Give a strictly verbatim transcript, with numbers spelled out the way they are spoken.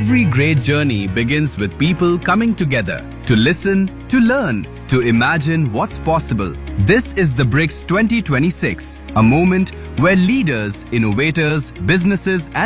Every great journey begins with people coming together to listen, to learn, to imagine what's possible. This is the BRICS twenty twenty-six, a moment where leaders, innovators, businesses and